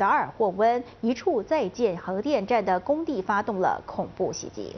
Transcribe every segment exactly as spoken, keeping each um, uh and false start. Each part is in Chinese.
达尔霍温一处在建核电站的工地发动了恐怖袭击。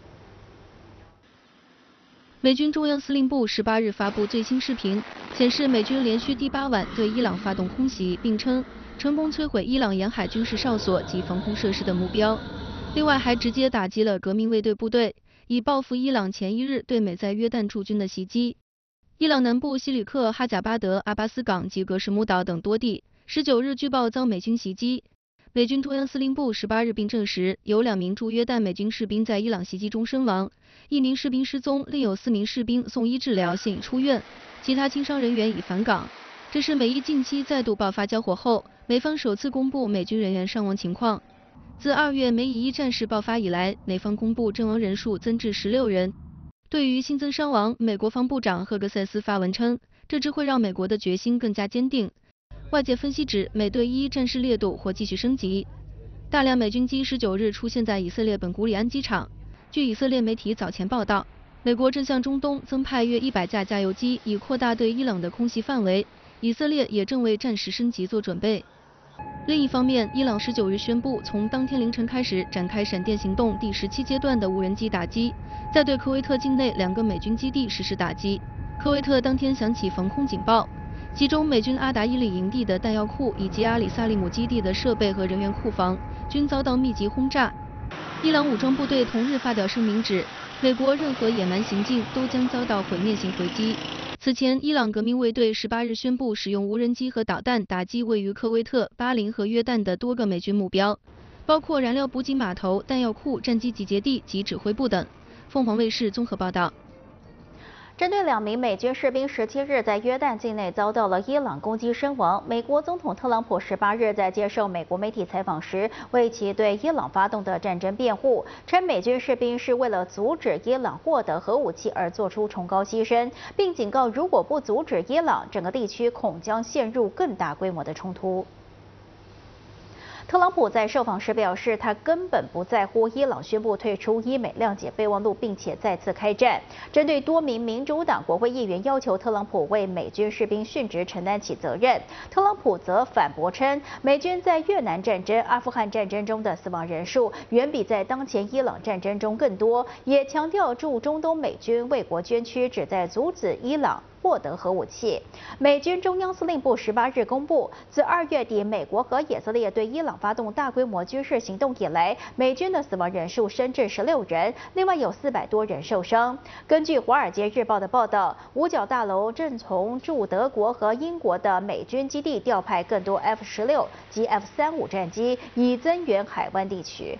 美军中央司令部十八日发布最新视频，显示美军连续第八晚对伊朗发动空袭，并称成功摧毁伊朗沿海军事哨所及防空设施的目标。另外，还直接打击了革命卫队部队，以报复伊朗前一日对美在约旦驻军的袭击。伊朗南部西里克、哈贾巴德、阿巴斯港及格什姆岛等多地，十九日据报遭美军袭击。美军中央司令部十八日并证实，有两名驻约旦美军士兵在伊朗袭击中身亡，一名士兵失踪，另有四名士兵送医治疗，现已出院，其他轻伤人员已返港。这是美伊近期再度爆发交火后，美方首次公布美军人员伤亡情况。自二月美以伊战事爆发以来，美方公布阵亡人数增至十六人。对于新增伤亡，美国防部长赫格塞斯发文称，这只会让美国的决心更加坚定。外界分析指，美对伊战事烈度或继续升级。大量美军机十九日出现在以色列本古里安机场。据以色列媒体早前报道，美国正向中东增派约一百架加油机，以扩大对伊朗的空袭范围。以色列也正为战时升级做准备。另一方面，伊朗十九日宣布，从当天凌晨开始展开闪电行动第十七阶段的无人机打击，在对科威特境内两个美军基地实施打击。科威特当天响起防空警报。其中，美军阿达伊里营地的弹药库以及阿里萨利姆基地的设备和人员库房均遭到密集轰炸。伊朗武装部队同日发表声明指，美国任何野蛮行径都将遭到毁灭性回击。此前，伊朗革命卫队十八日宣布使用无人机和导弹打击位于科威特、巴林和约旦的多个美军目标，包括燃料补给码头、弹药库、战机集结地及指挥部等。凤凰卫视综合报道。 针对两名美军士兵十七日在约旦境内遭到了伊朗攻击身亡，美国总统特朗普十八日在接受美国媒体采访时，为其对伊朗发动的战争辩护，称美军士兵是为了阻止伊朗获得核武器而做出崇高牺牲，并警告如果不阻止伊朗，整个地区恐将陷入更大规模的冲突。特朗普在受访时表示，他根本不在乎伊朗宣布退出伊美谅解备忘录，并且再次开战。针对多名民主党国会议员要求特朗普为美军士兵殉职承担起责任，特朗普则反驳称，美军在越南战争、阿富汗战争中的死亡人数远比在当前伊朗战争中更多，也强调驻中东美军为国捐躯，旨在阻止伊朗获得核武器。美军中央司令部十八日公布，自二月底美国和以色列对伊朗发动大规模军事行动以来，美军的死亡人数升至十六人，另外有四百多人受伤。根据《华尔街日报》的报道，五角大楼正从驻德国和英国的美军基地调派更多 F 十六及 F 三五战机，以增援海湾地区。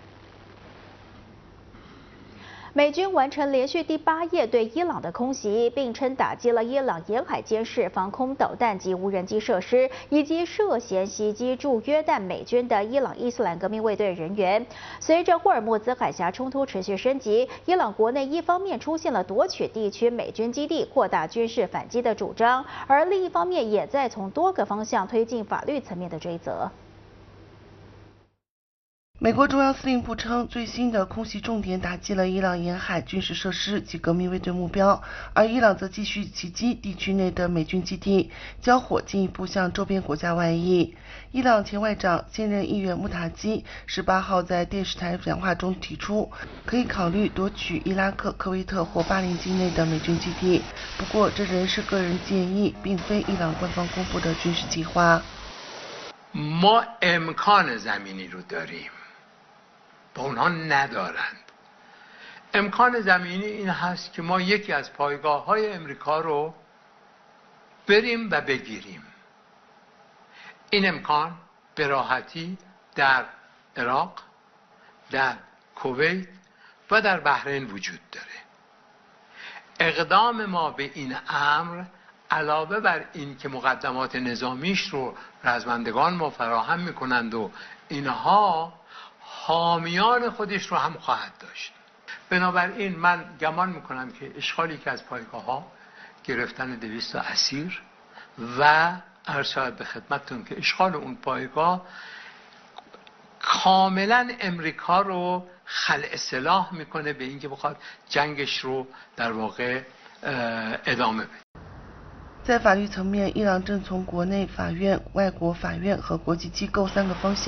美军完成连续第八夜对伊朗的空袭，并称打击了伊朗沿海监视、防空导弹及无人机设施，以及涉嫌袭击驻约旦美军的伊朗伊斯兰革命卫队人员。随着霍尔木兹海峡冲突持续升级，伊朗国内一方面出现了夺取地区美军基地、扩大军事反击的主张，而另一方面也在从多个方向推进法律层面的追责。 美国中央司令部称，最新的空袭重点打击了伊朗沿海军事设施及革命卫队目标，而伊朗则继续袭击地区内的美军基地，交火进一步向周边国家外溢。伊朗前外长、现任议员穆塔基十八号在电视台讲话中提出，可以考虑夺取伊拉克、科威特或巴林境内的美军基地，不过这仍是个人建议，并非伊朗官方公布的军事计划。 ما امکان زمینی رو داریم و اونها ندارند. امکان زمینی این هست که ما یکی از پایگاه های امریکا رو بریم و بگیریم. این امکان به راحتی در عراق، در کویت و در بحرین وجود داره. اقدام ما به این امر علاوه بر این که مقدمات نظامیش رو رزمندگان ما فراهم میکنند و اینها حامیان خودش رو هم خواهد داشت. بنابراین من گمان میکنم که اشغالی که از پایگاه ها گرفتن دویست اسیر و عرض شود به خدمتتون که اشغال اون پایگاه کاملا امریکا رو خلع سلاح میکنه به اینکه بخواد جنگش رو در واقع ادامه بده. 在法律层面，伊朗正从国内法院、外国法院和国际机构三个方向